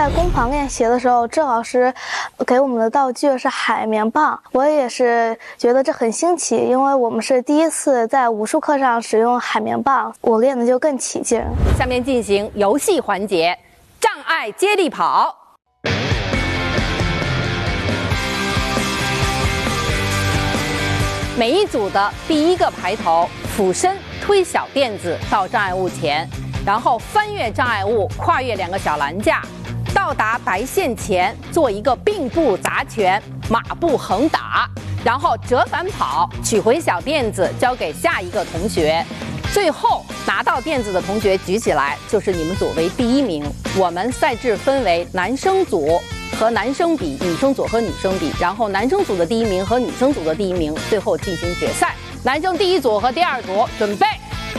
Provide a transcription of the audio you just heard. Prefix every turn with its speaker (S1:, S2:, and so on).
S1: 在工坊练习的时候，郑老师给我们的道具是海绵棒，我也是觉得这很新奇，因为我们是第一次在武术课上使用海绵棒，我练的就更起劲。
S2: 下面进行游戏环节，障碍接力跑。每一组的第一个排头俯身推小垫子到障碍物前，然后翻越障碍物，跨越2个小栏架，到达白线前做一个并步砸拳，马步横打，然后折返跑，取回小垫子交给下一个同学，最后拿到垫子的同学举起来，就是你们组为第1名。我们赛制分为男生组和男生比，女生组和女生比，然后男生组的第1名和女生组的第1名最后进行决赛。男生第1组和第2组准备。